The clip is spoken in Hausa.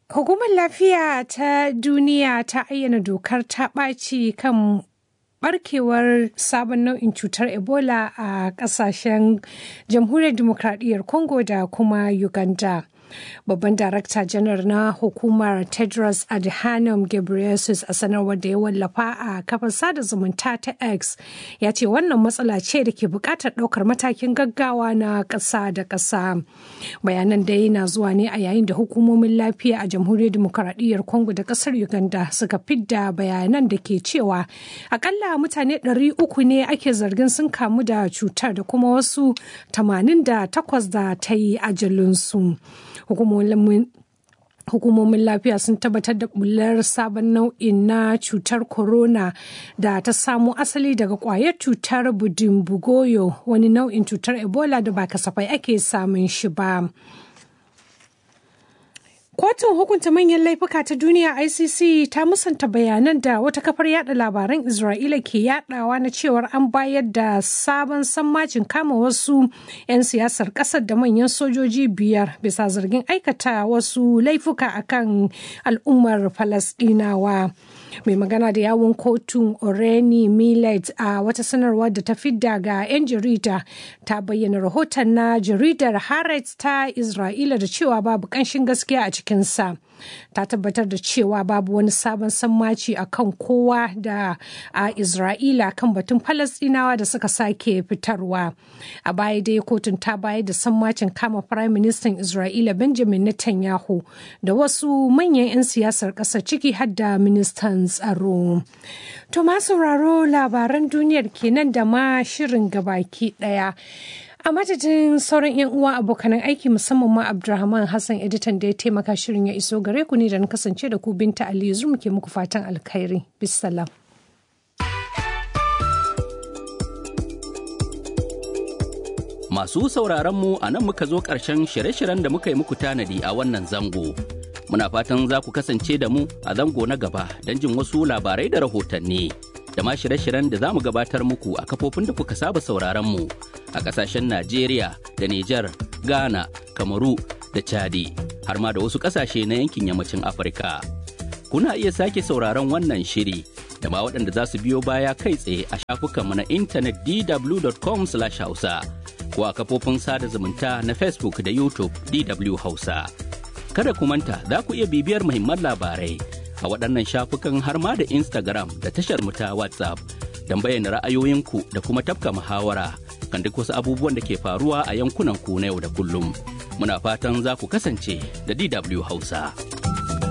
Hukumar Lafiya ta Duniya ta ayyana dokar ta ɓaci kan barkewar sabon nau'in cutar Ebola a ƙasashen Jamhuriyar Dimokuraɗiyyar Congo da kuma Uganda. Babban Darakta Janar na Hukumar Tedros Adhanom Ghebreyesus a sanarwar da ya wallafa a kafar sada zumunta ta X ya ce wannan matsala ce da ke buƙatar ɗaukar matakin gaggawa na ƙasa da ƙasa. Bayanan da yana zuwa ne a yayin da hukumomin lafiya a Jamhuriyar Dimokuraɗiyyar Congo da ƙasar Uganda suka fidda bayanan da ke cewa akalla mutane 300 ne ake zargin sun kamu da cutar da kuma wasu 88 da ta yi ajalinsu. Hukumomin lafiya sun tabbatar da bullar sabon nau'in na cutar corona da ta samo asali daga kwayar cutar budin-bugoyo, wani nau'in cutar Ebola da ba kasafai ake samun shi ba. Kotun hukunta manyan laifuka ta duniya ICC ta musanta bayanan da wata kafar yada labaran Isra'ila ke yadawa na cewar an bayar da sabon sammacin kama wasu 'yan siyasar kasar da manyan sojoji 5 bisa zargin aikata wasu laifuka akan al'ummar Falasɗinawa. Mai magana da yawun kotun Oreni Millet a wata sanarwa da ta fidda ga 'yan jarida ta bayyana rahoton na jaridar Haaretz ta Isra'ila da cewa babu ƙanshin gaskiya a cikinsa. Ta tabbatar da cewa babu wani sabon sammaci a kan kowa da a Isra'ila kan batun Falasɗinawa da suka sake fitarwa. A baya dai kotun ta bayar da sammacin kama Firayim Ministan Isra'ila Benjamin Netanyahu da wasu manyan 'yan siyasar ƙasar ciki har da ministan tsaro. To ma sauraro labaran duniyar kenan da ma shirin gabaki ɗaya. A madadin sauran 'yan uwa abokanan aiki musamman ma Abdulrahman Hassan editan da ya taimaka shirin ya iso gare ku ne da na kasance da ku Binta Aliyu Zur muke muku fatan alkhairi. Bisalam. Masu sauraron mu a nan muka zo ƙarshen shirye-shiryen da muka yi muku tanadi a wannan zango. Muna fatan za ku kasance da mu a zango na gaba don jin wasu labarai da rahotanni. Da ma shirye-shiryen da za mu gabatar muku a kafofin da kuka saba sauraron mu a ƙasashen Najeriya da Nijar, Ghana, Kamaru da Chadi, har ma da wasu ƙasashe na yankin yammacin Afirka. Kuna iya sake sauraron wannan shiri da ma waɗanda za su biyo baya kai tsaye a shafukanmu na intanet dw.com/hausa ko a kafofin sada zumunta na Facebook da YouTube DW Hausa. Kada ku manta za ku iya bibiyar muhimman labarai a waɗannan shafukan har ma da Instagram da tashar mu ta WhatsApp don bayyana ra'ayoyinku da kuma tafka muhawara kan duk wasu abubuwan da ke faruwa a yankunan ku na yau da kullum. Muna fatan za ku kasance da DW Hausa.